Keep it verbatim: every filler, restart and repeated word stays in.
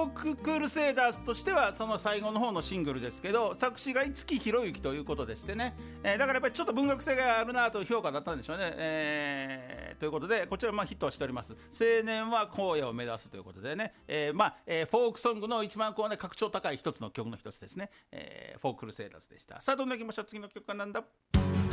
ォーククルセイダーズとしてはその最後の方のシングルですけど、作詞が五木ひろゆきということでしてね、えー、だからやっぱりちょっと文学性があるなという評価だったんでしょうね、えー、ということでこちらまあヒットはしております。青年は荒野を目指すということでね、えーまあえー、フォークソングの一番こう、ね、格調高い一つの曲の一つですね、えー、フォーククルセイダーズでした。さあどんな気持ちは次の曲はなんだ。